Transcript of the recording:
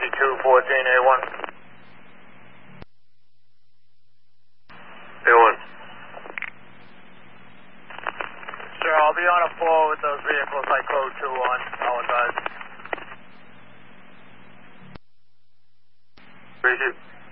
5214 A1. A1. Sir, I'll be on a 4 with those vehicles like code 2 on. Apologize. Appreciate it.